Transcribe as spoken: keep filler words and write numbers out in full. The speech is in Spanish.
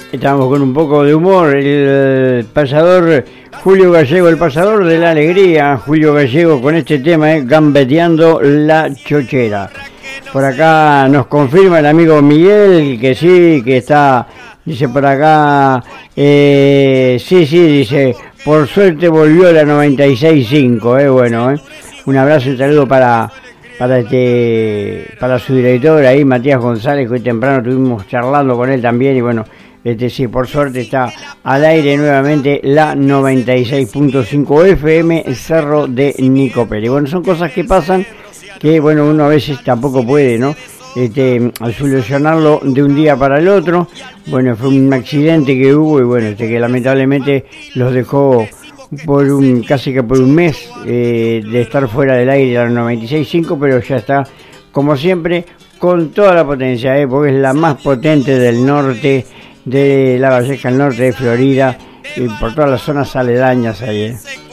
Estamos con un poco de humor. El pasador Julio Gallego, el pasador de la alegría, Julio Gallego, con este tema, eh, gambeteando la chochera. Por acá nos confirma el amigo Miguel que sí, que está, dice por acá, eh, sí, sí, dice, por suerte volvió la noventa y seis punto cinco, eh, bueno, eh. Un abrazo y un saludo para, para, este, para su director ahí, Matías González, que hoy temprano estuvimos charlando con él también, y bueno, este sí, por suerte está al aire nuevamente la noventa y seis punto cinco F M Cerro de Nicopere. Bueno, son cosas que pasan que, bueno, uno a veces tampoco puede, ¿no? Este, al solucionarlo de un día para el otro. Bueno, fue un accidente que hubo y bueno, este que lamentablemente los dejó por un casi que por un mes eh, de estar fuera del aire a la noventa y seis punto cinco, pero ya está, como siempre, con toda la potencia, ¿eh? Porque es la más potente del norte de La Valleja, al norte de Florida, y por todas las zonas aledañas ahí, ¿eh?